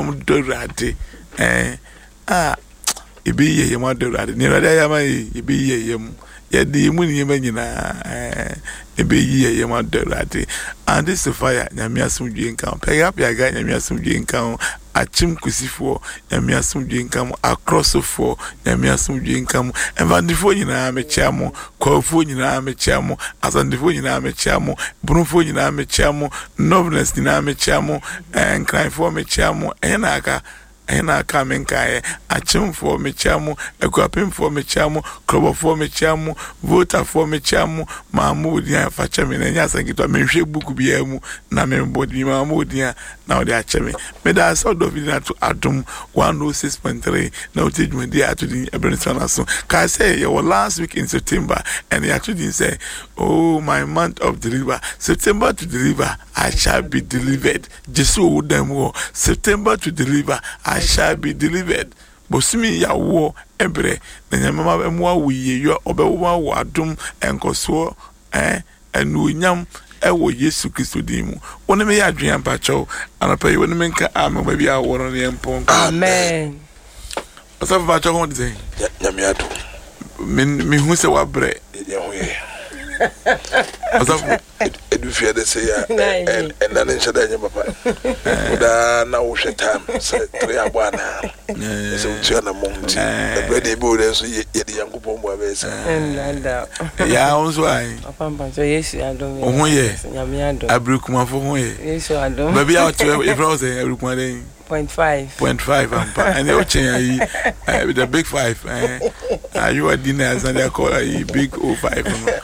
yam dorade ebi ye yam dorade ni rade yam ebi ye yam ye di mu ni yam nyina ebi ye yam dorade and this fire nyame asomdwe nkan pega pega nyame asomdwe nkan achim kusifo nyame asomdwe nkan acrossfo nyame asomdwe nkan evandifo nyina mechiamo kwafo nyina mechiamo asandifo nyina mechiamo brunfo nyina mechiamo novelist nyina mechiamo nkranfo mechiamo ena aka menkae achimfo mechiamo ekwapemfo mechiamo krobofo mechiamo voterfo mechiamo mahmud ya fachame na nya sankito menhwe buku bia mu na membodi mahmud ya na odi acheme meda so do video to adom 106.3 na otejuma dia atudi ebenisana so ka say your last week in September and he actually say oh my month of deliver September to deliver I shall be delivered Jesu udem September to deliver I shall be delivered. Bosimi ya wo ebre na nyamama emwa wiye yo obewa wo adom enkoso enu nyam ewo Yesu Kristo dimu woni me ya adwen pacho anapa yi woni me nka amen ba bia wo no ne mpon amen asafa pacho ho de nyame ado me hu se wa bre ye ho ye asafa edu fia de se ya en na nche da nyamba pa da na wo hwetam se tre abana se utia na monti da brede bi o de so ye de yankopon bo abesa nda ya onso ai papa so Yesu adom o ho ye nyame adom abrukuma fo ho ye Yesu adom ba bia o to e fro se abrukuma den 0.5 ampa and you change with the big 5 you are dinner and they call a big 05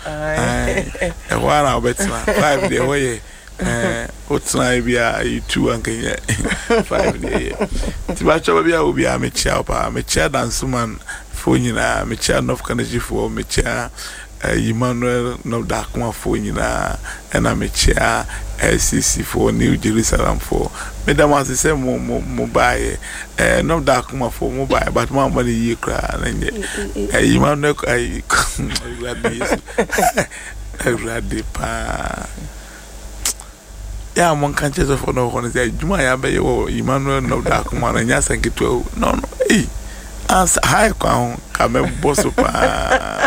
and one hour better 5 the way what's na bia 2 and can 5 the tibacho bia obi a mechia dance man for nyina mechia North Kanaji for mechia Emmanuel no darkma for nyina and mechia LCC for New Jerusalem for Madam as say mo buy no darkma for mobile but my money ye cry and Emmanuel I glad pa ya mon kan chezo for no one say juma ya be yo Emmanuel no darkma na nya sanketo no as high kwa ka me boss pa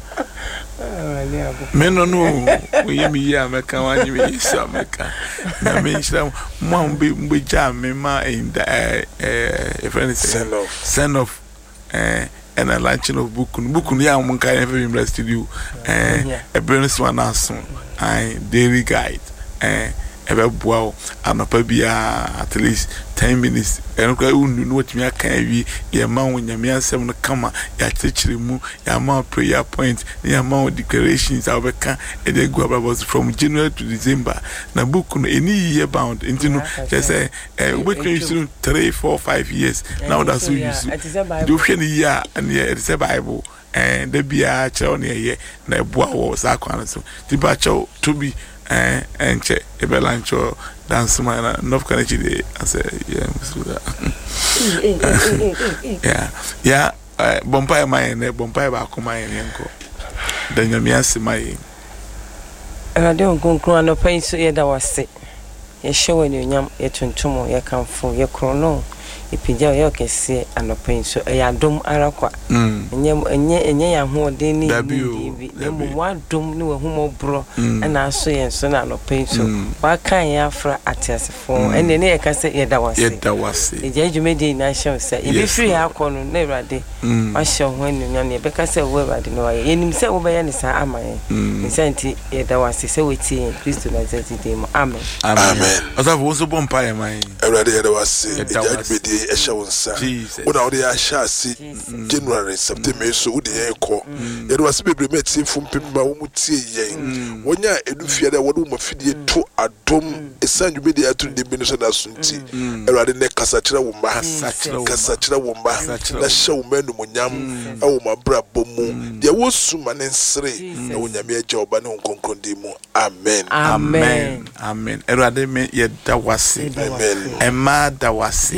Meno no we mi ya meka wanyi we Yesu ameka na me nshira mo mbe jam me ma in the friend send off and a launching of book ya mo kan every in studio a brand one aso daily guide ebe boa anopa bia at least 10 minutes enko unu no timi aka wi ye ma wonyame asem no kama ya chechire mu ya ma prayer point ya ma declarations abeka e dey go about from January to December na book no any year bound into no just say we can use 3 4 5 years now that's we use do hwe ni year and it's a Bible and the bia chao na ye na boa wo sa kwan so tiba chao to be enche ebelancho dance man North Kanaji de I say yeah bompire mine bompire ba ko mine enko danyamia semai ade onkon no penso ye da wase ye hyewe ni nyam ye tuntum ye kanfo ye krono ipija ye okese anopenso e adom arakwa enye ya ho de ni ni mu adom ni we humo bro na aso ye so na anopenso wa kan ya afra atiasefo ene ne ye ka se ye da wase e je jumedi na show se e be free akọ na Ewrade wa show ho enu nya ne be ka se wo Ewrade no ye enim se wo be ye ne sa amaye nsanti ye da wase se wetie Kristo na zeti dem amen asafu wo so bompa ye man Ewrade ye da wase e jumedi Eshawonsa una odi ashasi January September so udi eko ye do asibebre meti fumpemba wo mutie yen wonya edufia da wodu mafidie to adom esanju be dia to de benu so da sunti Ewrade ne kasachira wo ma na hye wo manu monyam awo mabra bomu de wo suma ne nsere na wonyame agya oba ne nkonkondi mu amen Ewrade me ye da wase amen ema da wase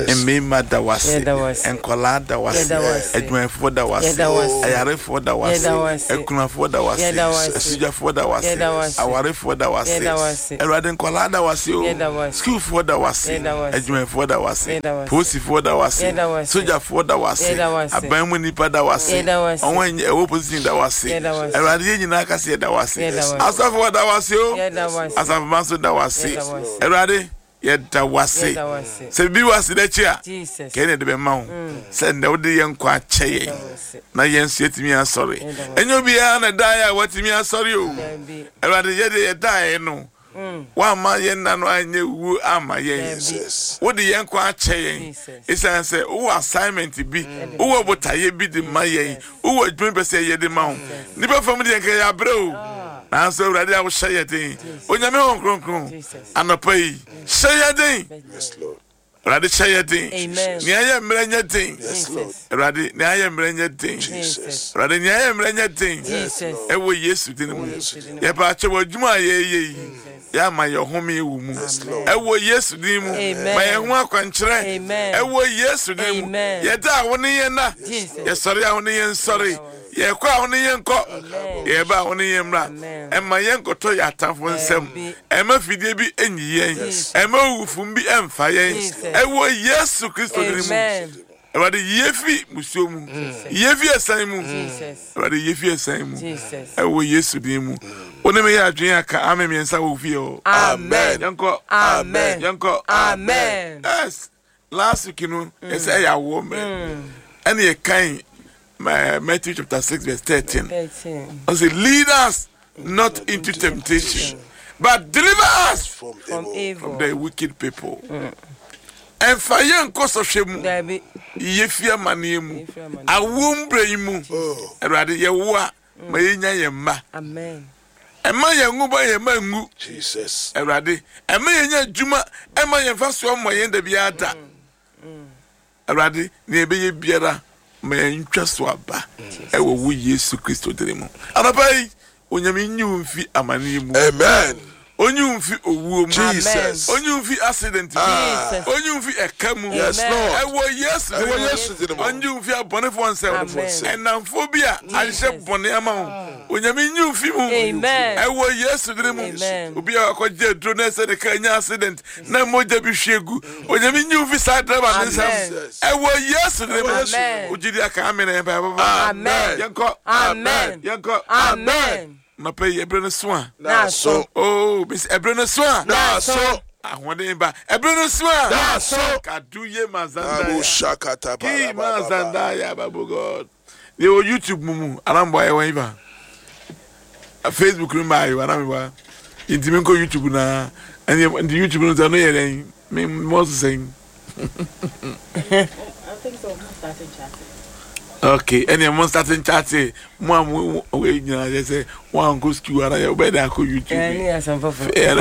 Emema da wase. Enkola da wase. Edwemfo da wase. Ayarefo da wase. Ekunafo da wase. Asujafo da wase. Awarefo da wase. Erade enkola da wase o. Schoolfo da wase. Edwemfo da wase. Posifo da wase. Sojafo da wase. Abamu nipa da wase. Onwen ewo position da wase. Erade yenyina ka se da wase. Asafo da wase o. Asafo manso da wase. Erade yeda wase. Se bi wase da chia. Kene de be ma ho. Se nda wode yen kwa cheye. Na yen su etimi asori. Enyo bia na da ya watimi asori o. Erade yede yeda e no. Wa ma yen na no anye wu ama yen. Wode yen kwa cheye. Isa se wo assignment bi. Wo botaye bi de ma yen. Wo adwun pese ye de ma ho. Nipa fam de yen ka ya bre o. Na so urade awo shayedin. Onyame hon kronkron. Anopai. Shayedin. Yes, Lord. Urade shayedin. Amen. Ni aye mrenye din. Yes, Lord. Urade ni aye mrenye din. Jesus. Urade ni aye mrenye din. Jesus. Ewo Yesu din mu. Ye ba che wodwuma ye. Ya ma ye home ewu mu. Ewo Yesu din mu. Ma ye hu akwankyere. Ewo Yesu din mu. Ye da wo ne ye na. Ye sori a wo ne ye sori. Ye kwa wo ne ye nko. Ye ba wo ne ye mra. Emma ye nkoto ya tafo nsem. Emma fidie bi enyi yen. Emma wufum bi emfa yen. Ewo Yesu Kristo din mu. Ewade yefi musomu. Yefi esan mu. Ewade yefi esan mu. Ewo Yesu din mu. Oneme ya adwen aka amen miensa wo fie o. Amen. Yanko. Amen. Yanko. Amen. Yes. Last week you say ya wo me. And ye kind Matthew chapter 6 verse 13. I say lead us not into temptation, but deliver us from evil. From the wicked people. And fire and cost of shame. Ye fear maniemu. A womb brain. Rather ye wa. Mayenya ye ma. Amen. Emma ye nguba ye mangu. Jesus. Erade. Emma ye juma. Emma ye faso mo ye ndabiata. Erade. Ni ebe ye biara. Me ntwa so aba. Ewo wo Yesu Kristo dere mu. Anapai. Onyame nyu mfi amane mu. Amen. Onyu mfi owuo mu. Jesus. Onyu mfi accident. Jesus. Onyu mfi ekamu. Yes, Lord. Ewo Yesu. Ewo Yesu dere mu. Onyu mfi abonefo nsem. Enamphobia. Alse bone ama ho. Onyame nyu mfi mu. Amen. Ewo Yesu dere mu. Obi akwaje dro na se de kanya accident. Na moja bi hwegu. Onyame nyu mfi sa driver nsem. Ewo Yesu dere mu. Ojidi aka amen e baba. Amen. Yanko. Amen. Yanko. Amen. Ma pay ebrene soa. Na so. Oh, Miss ebrene soa. Na so. Ahwade ba. Ebrene soa. Na so. Kaduye mazanda. Abu shakata Ki ba. mazanda ya babu God. They were YouTube mumu. Alambo ya waiva. Facebook rumba ya alambo. Intimenko YouTube na. And the YouTube no zano yele. Me most saying. I think so. Started chatting. Okay, any one starting chatting. Mom, we just say one goes to another. You better go YouTube. Yeah, some for.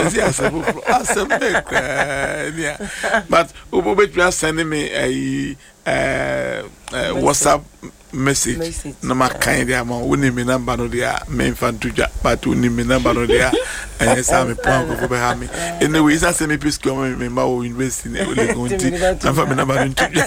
Yeah, but Obo just sending me a WhatsApp message. No ma kind dia ma woni me number no dia me fan tuja but woni me number no dia and yes am plan go be ha me anyway is say me please come me ma wo university na we go nti am fa me number no tuja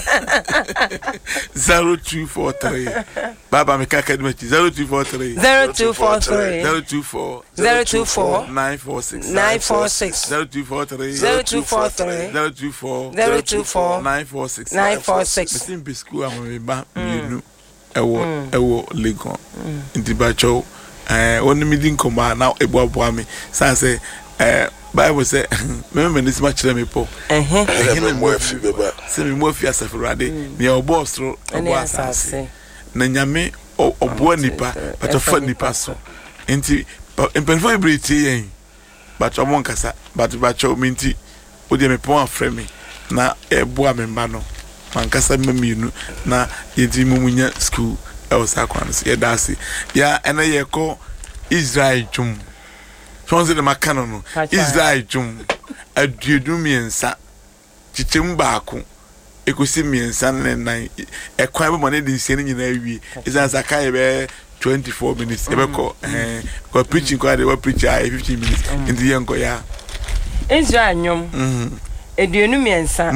0243 baba me kaka me 0243 0243 024 024 946 946 0243 0243 024 024 946 946 me school am me ba me ewo Legon Ndibacho oni midin koma na eboabo me say Bible say remember this much let me po mo afi beba say me mo afi asafurade ne obostro obasase na nyame obo nipa patofa nipa so enti empenfo ibriti yen but omon kasa but bacho minti odi me pon afre me na ebo amemba no mankasa meminu na yedi mumunya school elsakwanso ye dasi ya ena ye ko Israel jum sonze de makano no Israel jum aduedu miensa chichim baako ekosi miensa nan ekwan be mone de nsie nyina awie izan sakaye be 24 minutes ebeko ko preaching ko dey preach 15 minutes ndi yenko ya Israel nyom eduenu miensa mo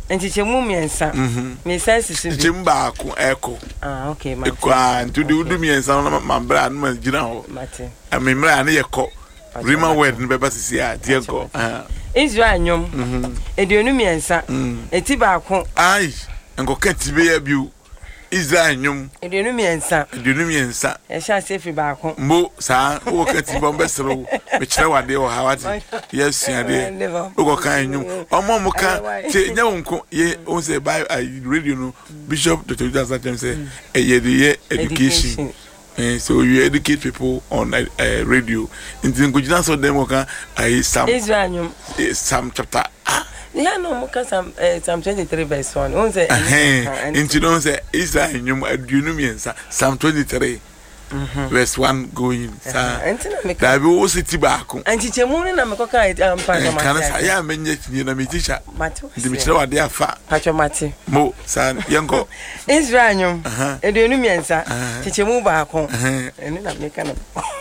Nchichemu miensa. Me sense su. Nchichemu baako eko. Okay, mate. Eko ntude udu miensa no mambra no ma gina ho. Mate. Amemra ne yeko. Rima word ne beba sisi a tie go. Israel nyom. Eduonu miensa. Eti baako. Ai, enko ketibe ya biu. Israel nyom. Eduonu miensa. E sha sefi baako. Mbo sa wo ketibe mbesero. Me kire wade o hawati. Yes ade. Wo kan nyom. Omo ka te nya wonko ye on say by radio no Bishop Dr. Judas Atem say ye education. So you educate people on radio. In the Gujina so them can some Israel some chapter. Yeah, no, Psalm 23 verse 1. On say into don't say Israel you Psalm 23 verse 1 going. That will also tibacco. And teacher Moon and Macoca can I am a teacher. The Michelle they are fat. Patramati. Mo, son, Yanko. Israel, and the Numiansa, teacher Mubacon, and then I make an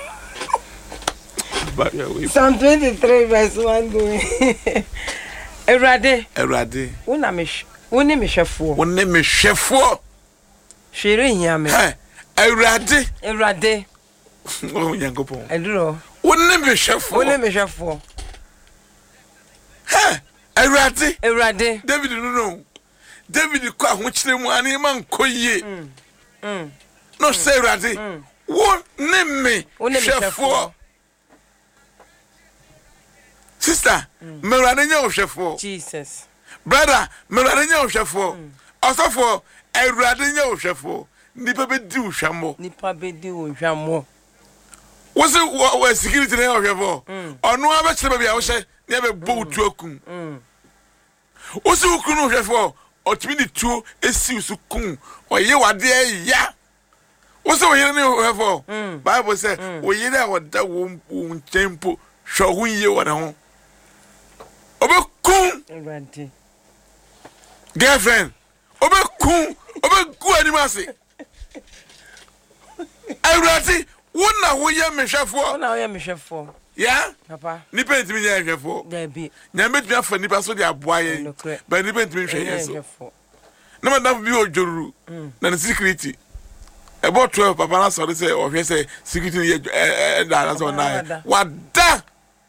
Psalm 23 verse 1 going. Erade. One name is chef for. One name is chef for. Sharing Yame. Erade. Oh, Yanko. I do know. One name is chef for. One name is chef for. Erade. David, no. David, which name one man call ye. No, say Erade. One name me. One name chef for. Sister, Meradenya of Chefo. Jesus. Brother, Meradenya of Chefo. Also for Eradenya of Chefo. Nipa be do shamo. Nipa be do shamo. Was it what security name of Chefo? Or no other baby, I was say, never boat to a kun. Was it Kun of Chefo? Or 22 is kun. Or you are there, ya. What's the way you know Chefo? Bible said, well, you know what that won't tempo. Show you what home. Obe kun girlfriend obe kun obe gu animasi Erade wona wo ye mehwefo ya papa ni penti mi ye mehwefo da bi nya metumi afa nipa so de aboa ye ba ni penti mi hwe ye so na madam bi ojoru na security about 12 papa na so de say o hwe say security ye da na so na wada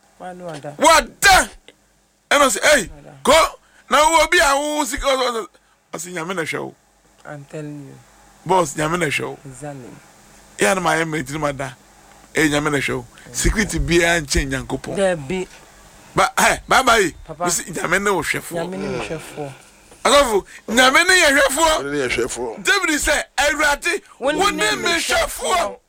and I say, hey, go now. We'll be a sick. I see Yamina show. I'm telling you, boss, Yamina show. Exactly. Yeah, my mate, mother. Hey, Yamina show. Security be and change and coupon. There be. But hey, bye, Papa. Yamina chef. Yamina chef for. I love you. Yamina chef for. David say, Erade, one name is chef for.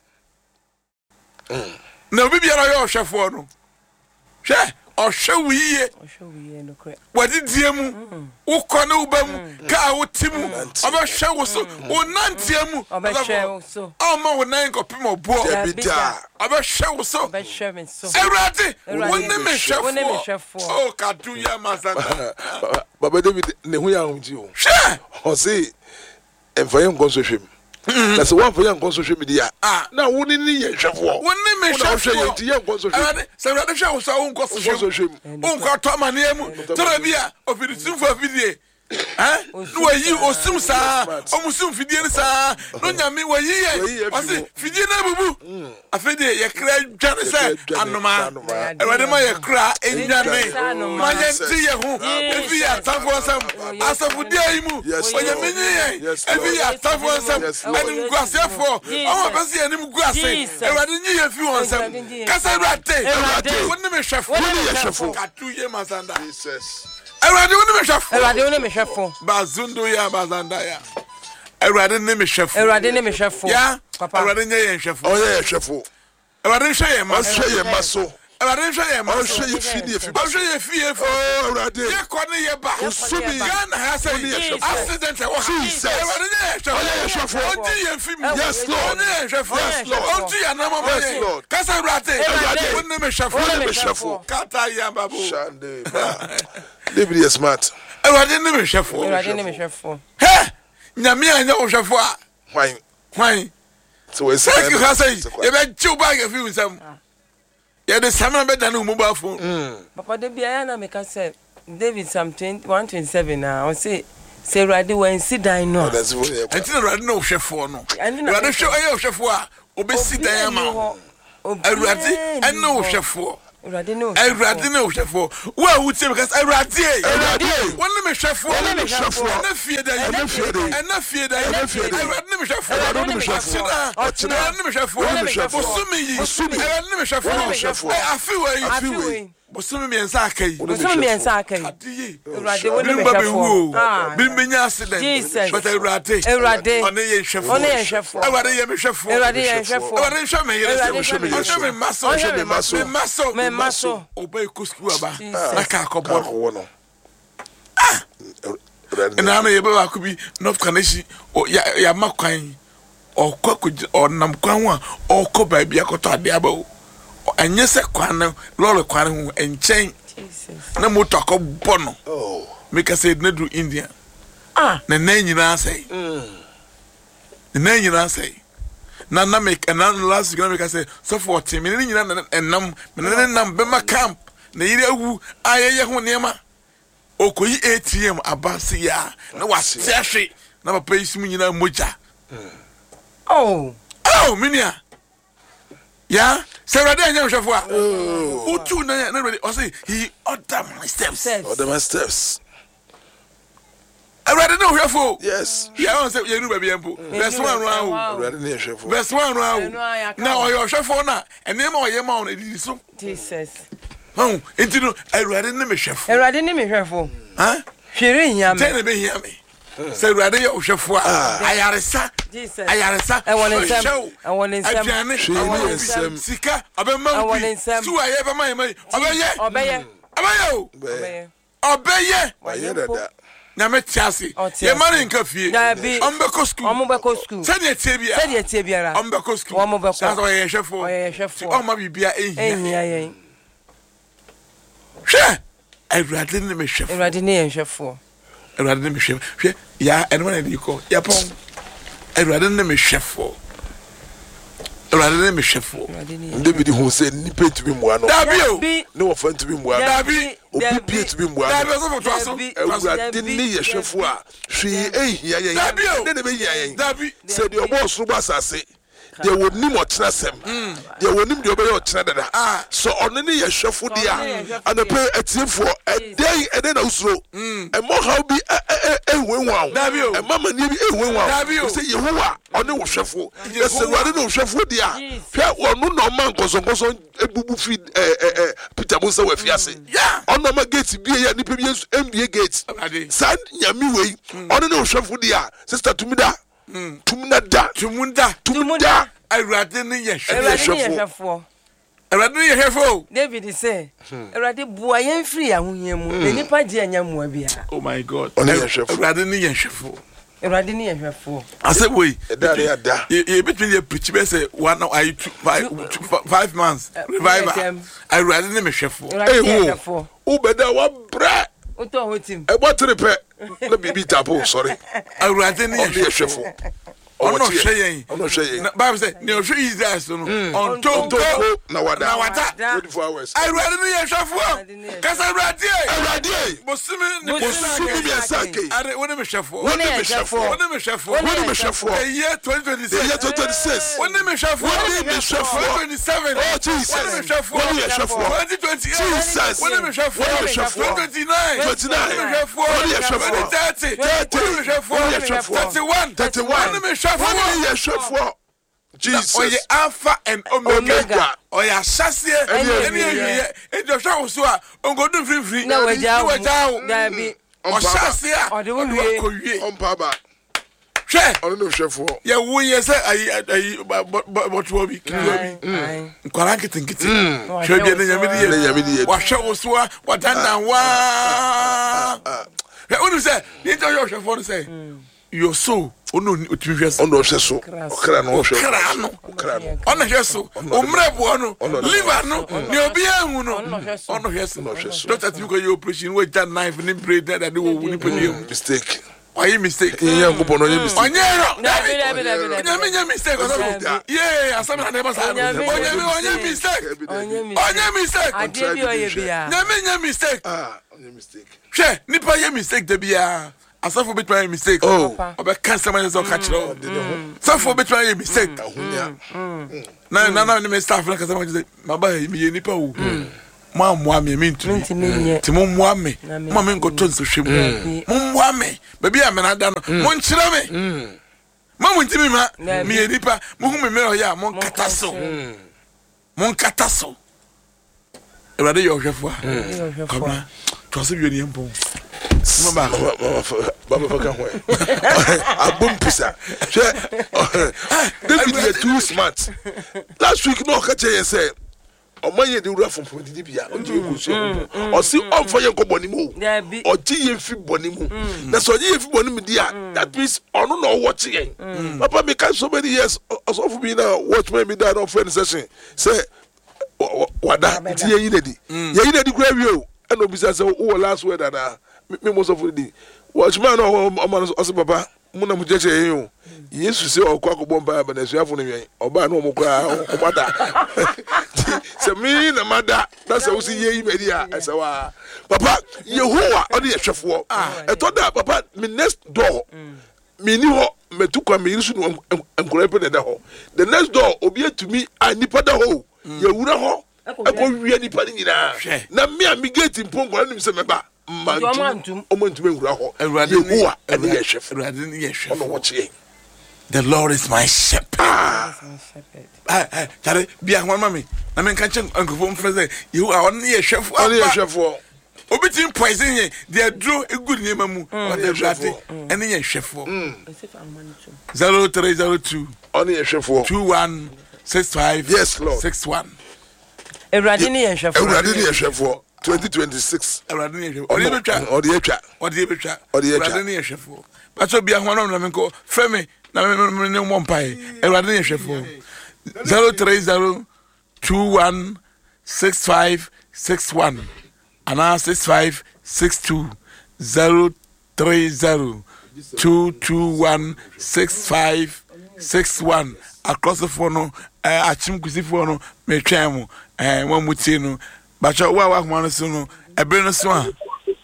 No, maybe I chef for no. Share. Show we no credit. What did you who can obey car with Timu? About show so or Nantiamu about show so. Oh, my nine got Pimo Boy. About show so. About Sherman so. Erade, one name is chef for. Oh, Katuya Mazana. But David, Nehuya, you. Share. Or say, and for him, consortium. That's one for young social media. Now, wouldn't you chef for? One name is chef for young consortium. So, the show was our own consortium. Uncle Tom and him, Torabia, of the soon for video. No, you or soon, sir, almost soon, Fidian, no, Yami, were ye? I say, Fidian, I feel you cry, Janice, and no man, and I cry in your name. My if we are tough for some, as of Diamu, yes, when you mean, if we are tough for some, and grass for, oh, I see any grass, and I didn't hear if you want some. Casarate, wouldn't be chef, got 2 years, Mazanda. Erade woni me chef. Erade woni me chef. Bazundo ya bazanda ya. Erade ne me chef. Erade ne me chef. Ya. Papa. Erade nye ye chef. Oh yeah, chef. Erade hwe ye maso. Hwe ye maso. Erade hwe ye maso. Hwe ye fidie fi. Hwe ye fie fo. Erade. Ye kone ye ba. Usumi Ghana ha say ye accident e wo ha. Erade nye chef. Oh yeah, chef. Onti ye fi mu. Yes Lord. Onti ye chef. Yes Lord. Onti ya na mama. Yes Lord. Kasa Erade. Erade woni me chef. Woni me chef. Kata ya babu. Shande ba. David is smart. Erade ne me chef. Erade ne me chef. He! Nyame anya wo chef a. Why? So we say you say you be chew bag if you some. Yeah, the summer better no mobile phone. Papa de bia na me ka say David Psalm 127 now. I say Radi when sit down no. That's what. Until Radi no chefo no. Radi show ayo chefo a obesi dan ma. Radi and no chefo. Radi no chefo. Well, would say because Radi. One me chefo. Na fear that. Na fear that. Radi me chefo. Radi me chefo. I feel. Bosumi mi ensa akai. Urade woni me chefo. Bimbenya accident. But urade. One ye chefo. Urade ye me chefo. Urade show me maso. Obey kusku aba. Na ka akobor. Na ye ba ku bi North Kaneshi ya makwan. O nam kwan ho o ko ba bia koto ade aba o. Anye se kwan lolo kwan hu enchen na moto akobọ no make say na do India na nyina say na make na last gonna make say so 40 me nyina enam me nam be ma camp na yire awu ayeye ho nema okoyi ATM abasi ya na wasehwe na papa isimu nyina moja minia yeah, Sarah Daniel Shafwa. Who two na ready? I say he order my steps. I rather know Shafo. Yes. Yeah, I say you baby empo. Verse 1 round. Verse 1 round. Now your Shafo na and name or your mount it is so. Jesus. Oh, into I rather name Shafo. I rather name Shafo. Huh? Shirin yam. Tell me hear me. Say rather your Shafwa. Ayaresa. Jesus. Ayaresa. I want some. Sika. Abema. Su ayeba my. Obeye. Na me tiase. Ye mari nka fie. Ombeko school. Send tie bia. Ombeko school. That's why ye chefo. O ma bibia ehia. Hwe. Awurade ne me chefo. Awurade ne ye chefo. Awurade ne me chefo. Hwe ya enema na di ko. Ya pon. Awurade ne me chefo. Awurade ne me chefo. David who said nipe to be moa no. Dabi. No offense to be moa. Dabi. Obi to be moa. Dabi. Awurade ne ye chefo a hwe ehia ye. Dabi. Ne be hia ye. Dabi. Said your boss ro basase. There would nim otrasem. There would nim the obey otrada. So on any ye chefo dia and the pay a team for a day and then also. And more how be a win wow. Dabi. And mama ni a win wow. Dabi. Say Yehovah on the chefo. Yes, I don't chefo dia. Fair one no man goes on ebubu feed Peter Musa we fiase. Yeah. On no gate be a nipa NBA gate. San nyami we on the chefo dia. Sister Tumida. Tumunda. Awurade ne ye chefo. Awurade ne ye chefo. David say, Awurade bua yen free ahohia mu. Nipa je anyamua bia. Oh my God. Awurade ne ye chefo. Awurade ne ye chefo. I say we. Da. You between the preach be say 5 months. Revival. Awurade ne me chefo. Hey who? Ubeda wa bra. Oto hotim. E what repe. Na bibi tapo, sorry. Awurade ne ye chefo. Ono hweyen. Bible say, "Ne hwe Israel so no, on tonko na wada. 24 hours." Awurade ne ye hwefo. Kasa Awurade. Bosumi mi asake. Are woni me hwefo. Woni me hwefo. The year 2026. Woni me hwefo. 2027. Oh Jesus. Woni me hwefo. 2028. Jesus. Woni me hwefo. 2029. 30. Woni me hwefo. 31. Jesus. Oye Alpha and Omega. Oye Shasie. And Joshua Ongodu free. No wajao. Dabi. Shasie. Ompaba. She. Ono chefo. Ya wo ye say ayi but wo bi. Nkwara nkitinkiti. Hwe bi na nyame die. Wa hwe wo so wa dandan wa. Ya unu say, ni Joshua for say. Your soul, ono otimi ono hweso okra no hwe ono hweso omrebo ono liver no ne obi ahu no ono hweso don't at you go your operation we that knife ni braid that they will win pay mistake Why you mistake? Yeah, go on your mistake. Onyame mistake. Yeah, I never said. Onyame mistake. Onyame mistake. Onyame mistake. She, nipa ye mistake de bia. Asafo betwa ye mistake. Oh, obe cancel my so catch no. Asafo betwa ye mistake. Na me staff na kasa ma say, "Maba me nipa wo." Mo me mintu. Ti mo mo me. Mo me nkoto nso hwem. Mo mo me. Baby a me na da no. Mo nkyira me. Mo ntimi ma. Me nipa, mo hu me me o ya mo nkata so. Mo nkata so. Ewade yo hwefo a. Kama. To so bi oni empon. Baba fucking way. A boom pizza. David, you're too smart. Last week, no, catch you say. O man ye de wura from Dibia. O ji ku so. O si on for ye ko bonimu. O ji ye fi bonimu. Na so ye fi bonimu dia. That means ono no watch ye. Papa me can so many years. So for me now watch me that on friend session. Say wada ti ye yinedi. Ye yinedi kura wi o. E no bisa say o last word that me most of the watch man o man o papa mo na mo jeje yin o Yesu se o kwa ko bomba ba na suafo no yen oba na o mo kwa o mada se mi na mada na se wo si ye yi bedi a se wa papa Yehowa o de hwefo e to da papa me next door me ni ho metu kwa me yisu no enkora pe da ho the next door obi atumi anipa da ho ye wura ho e ko wi anipa ni nyina na me a me gate mpongora nim se meba Mantum, the Lord is my shepherd. Be a one mammy. I mean, catch Uncle Vom Fraser. You are only a chef. Only a chef. Obitin poison, they drew a good name and a chef. 0302 only a chef 2165. Yes, Lord. 61. A Radini chef 2026. Or the chef. But so be a one of them go Femi, no one pie. A Radini chef 030216561 and now 6562 03022166561 across the phone. Achim kusifono me twemu one mutino bacha wa hwan so no ebre so a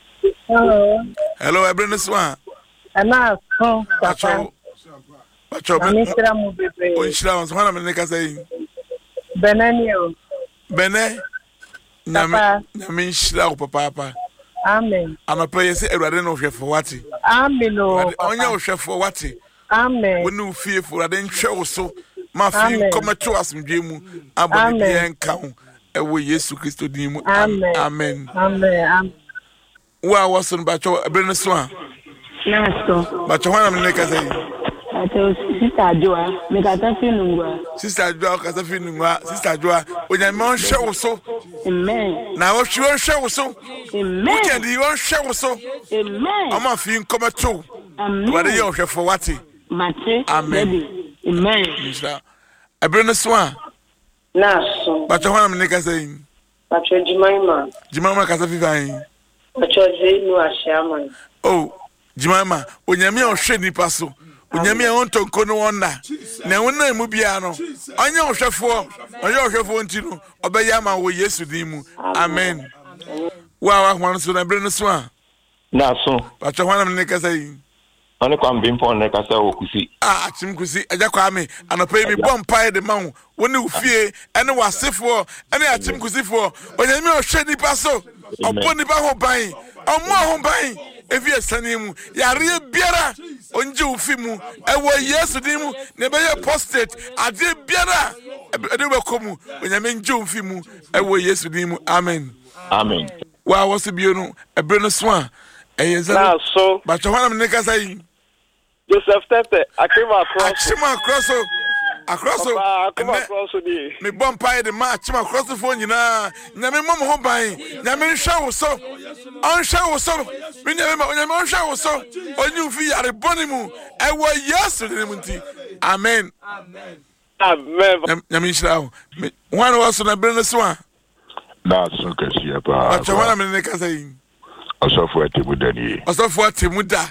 hello ebre so a ana so papa bacha ministra mu bebe o nshira so hwana me ka say benanio bene nyame nshira papa amen ana pray say erade no hwefo wati amen o onya hwefo wati amen wonu fie fo erade nhwe so ma fi kometo asmdwe mu abone bien kan ewo Yesu Kristo din mu amen amen wa wason bacho ebrene so a na so bacho hwana me ka say ato sister Joa me ka ta fi nungwa sister Joa ka ta fi nungwa sister Joa onya me on hwe wo so amen na wo hwe on hwe wo so amen weekend yi on hwe wo so amen ama fi kometo amen wade ye hwe fo wate mate amen amen misha ebrene so a na so bacho hwana me ka say bacho Jimaima ka ta fi fan bacho ze no ashaman oh Jimaima onyame o hwe nipa so onyame a on tonko no wona na wona mu bia no onye ohwefo ntino obeya ma wo Yesu din mu amen wa hwan so na ebrene so a na so bacho hwana me ka say Oni kwa mbimpo ne kasa wo kusi. Achim kusi aja kwa me anopa mi bompa de ma woni ufie ene wasefo ene achim kusifo onyame ohwe nipa so obo nipa ho ban omo ho ban evi esane mu yare biara onje ufi mu ewo Yesu din mu ne be postate ade biara ede be komu onyame nje ufi mu ewo Yesu din mu amen amen wa wosi bionu ebre no so a eyeza so ba chwana me kasa yi Joseph Tete akima cross ni me bompa de ma akima cross fo nyina nyame mom ho ban nyame nhwa wo so on hwa wo so me nyame nhwa wo so onyu fi yare boni mu ewo Yesu de munti amen nyame nhwa wo wan wo so na bre no so a na so kasi pa chwana me kasa yi osofo atimuda ni osofo atimuda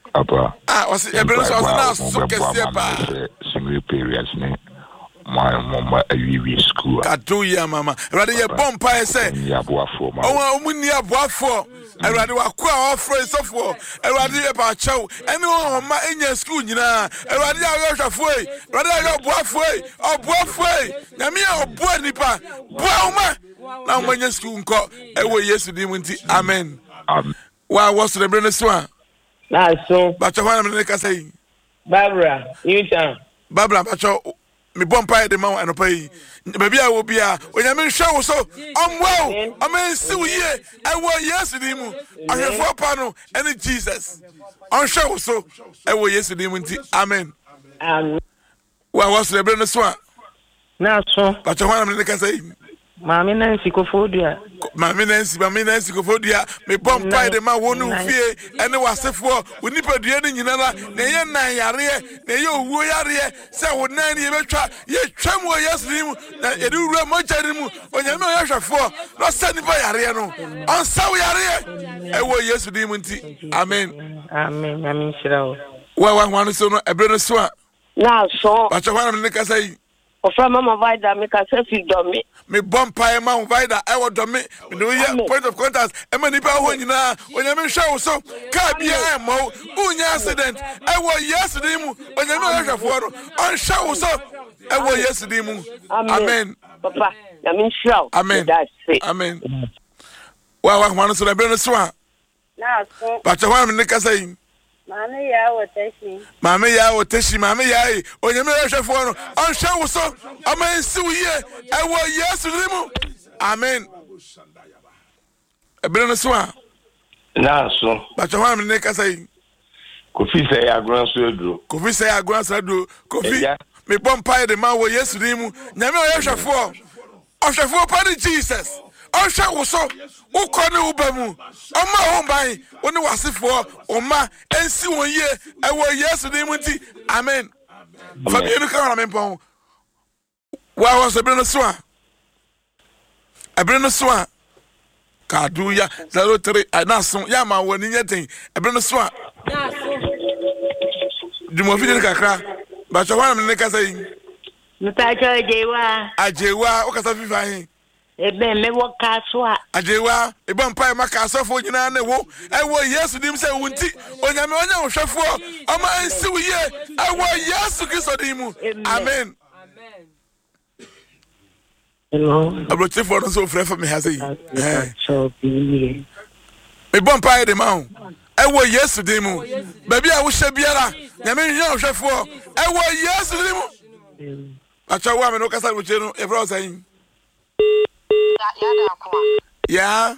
Apa. Was it a so single periods ne my mama a school. Katuya mama. Rather your bomb pie say. Yabuafo. Oh, Munia Buafo. I rather walk off for a software. I rather about chow. Anyone my in your school, you know. I rather your way. Rather your Buafway or Buafway. Namia or Buanipa. Buama. Now when your school call, I will yesterday. Amen. Why was the Brenda Swan? That's so. But I want to say, Barbara, you can. Barbara, but me bumpire the mount and pay. Maybe I will be when I'm in show. So I'm well. I mean, see, here. I was yesterday. I have 4 panel and Jesus. On show. So I was yesterday. Amen. Well, what's the Brenda Swan? Now, so. But I want to say, Mammy Nancy Cofodia. Mammy Nancy Cofodia, me bumpire the man won't fear, and there was a 4 we nipper the ending in another. Nay, you who are so would 9 years try, yet tremble yesterday, that you do run much at him when you know you're 4, not sending by Ariano. On so we are here, I was yesterday. Amen. Amen. I mean, sure. Well, I want to say a brother swat. Now, so. But I want to say. From Mama Vida, make a selfie dummy. Me bumpire man Vida, I will dummy. No yeah, point of contact. Many people when you mean show so can't be a mo. Accident. I was yesterday when you know for on show so I was yesterday. Amen. Papa, I mean show. Amen. That's it. Amen. Well, I want to say a swan. Now, so. But I want to say. Mammy, ya what teshi. Mammy, ya what teshi, mammy, ya. When you know for on show so I mean see here. I was yesterday. Amen. A brother swan. Now, so. But I want to say. Kofi say a grand surgery. Kofi say a grand surgery. Kofi. Me bumpire the man was yesterday. Nyame o shafo. O shafo pa Jesus. O shawo so. O ko ne ubamu. O ma ho ban. O ne wasefo. O ma ensi won ye. I was yesterday munti. Amen. Fabi enu kan amen pon. Wa was a breno swa. A breno swa. Kaduya 03 anaso ya ma woni nyeten. A breno swa. Dumo fi kakra. Ba cho wan me ka say. Mpa cho Ajewa o ka sa fifa hin. Ebe me wo kaswa. Ajewa e bon pai maka asofo nyina na wo. E wo Yesu dim say wunti. Onyame onya hwefo. Ama ensi wo ye. E wo Yesu Kristo dim. Amen. Hello. Abroche for so frɛ for me ha say. So be. Me bon pai de ma. E wo Yesu dim. Ba bia wo hye biara. Nyame hwɛ hwefo. E wo Yesu dim. Acha wa me no kasa wo che no e bro say. Yeah.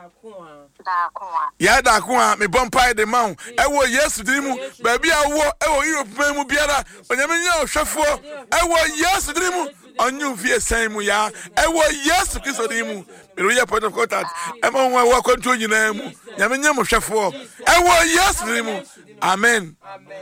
Ya da kwa me bompai de maun e wo Yesu dimu ba bia wo e wo Europe mu biara onyame nya ohwefo e wo Yesu dimu onyu fie san mu ya e wo Yesu Kristo dimu me roya point of contact e ma wo wa control nyina mu nyame nya mo hwefo e wo Yesu dimu amen.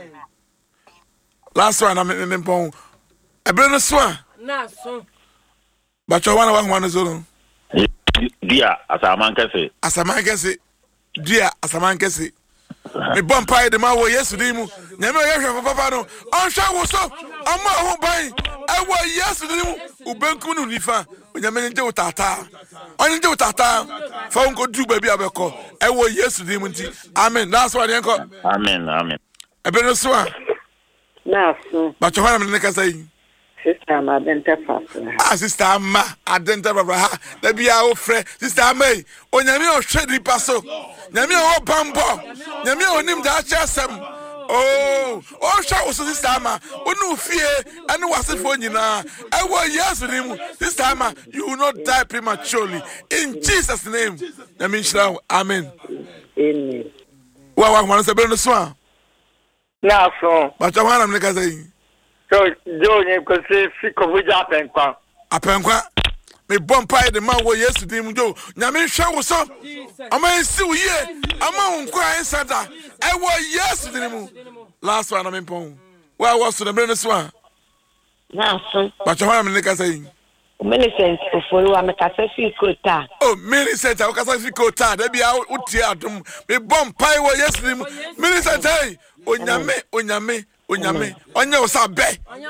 Last one na me pon e bre no so na so ba cho wana wa hwana zo Dia Asamankese. Dia Asamankese. Me bumpire the man wo Yesu dimu. Nyame o yehwe papa no. On hwa wo so. Ama ho ban. E wo Yesu dimu. Ubenku no nifa. Nyame nje utata. Onye nje utata. Fa unko du baby abeko. E wo Yesu dimu nti. Amen. That's why enko. Amen. Ebe no so a. Na so. Ba cho hwana me ne kasa yi. Sister Ma Adenta Sister Ma Adenta Baba. There be our friend. Sister May. Onyame o hwedi paso. Nyame o bambo. Nyame o nim da chasem. Oh, hwa wo Sister Ma. Onu fie ane wasefo nyina. I will Yesu nim. Sister Ma, you will not die prematurely. In Jesus name. Nyame nshira. Amen. Amen. Wa hwana se be no so a. Na so. Ba cho hwana me ka say. So, Johnny, because if you Apenkwa. Me bumpire the man wo Yesu dim jo. Nyame hwa wo so. Ama ensi wo ye. Ama unkwa ensada. E wo Yesu dim. Last one am pon. Where was the brand so? Na so. Ba cho hwana me ka say. Millicent Ofori wa mekasa fi kota. Oh, Millicent, I kasa fi kota. There be out uti adum. Me bomb pie wo yesterday. Millicent, hey, onyame. Onye osabe.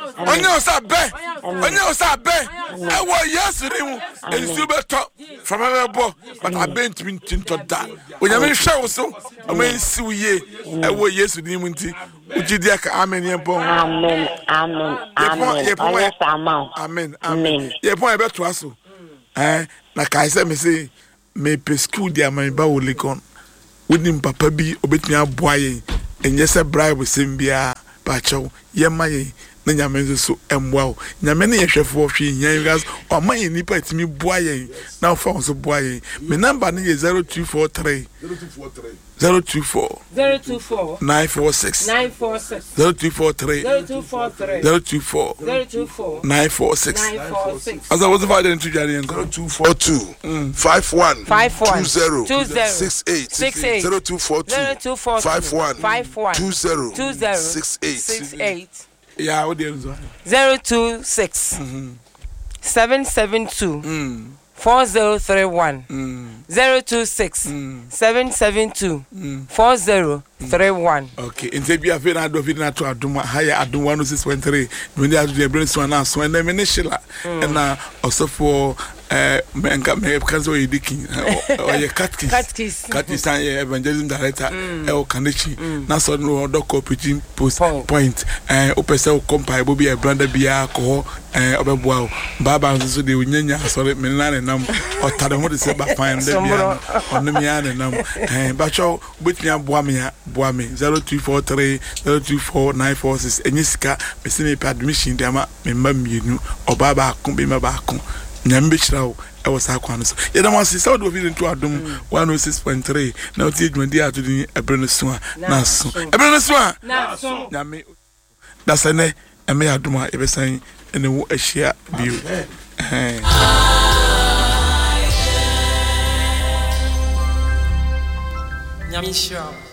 I was yesterday. And super top from everybody. But I been to that. Onyame show so. I mean, see ye. I was yesterday. Ujidiaka amen yempo. Amen. Amen. Ye point about to us. Na kai say me say me pe school dia man ba wolikon. Wonim papa bi obetumi aboa yen. Enye se bribe simbia ba chaw. Ye maye na nyame so emboa wo. Nyame ne yehwefo hwe yan gas o maye nipa timi boa yen. Na fa so boa yen. Me number ne 0243 024 946 0243 024 946. As I was invited into Johnny and 0242 51 20 68 0242 51 20 68. Yeah, what is 026 772 4031 026 772 4031. Okay, in the Bia Vena Dovina to Aduma, higher Adum 106.3, when they are the Brinswana, so and then Menishila, and also for Menka Mekazo Dicking or your Catkis, evangelism director, El Kanichi, Nassau Doko Pitching Post Point, Opesa Compai, Bobby, a brand of Bia, Coho, Oberbow, Baba, so the Union, sorry, Milan and Num, or Tadamo, the Seba Fine, on the Mian and Num, and Bacho, which me Boamia, 0243 024 946, and Yiska, Missing admission, Dama, Mim, you knew, or Baba, Kumbima Bakum. Nyambishraw I was akwanos ye dem wasi saw do video to adum 106.3 na oti edwuma dia to din ebreneso na so nyame da sene eme aduma ebesan ene wo ahia bio nyame shraw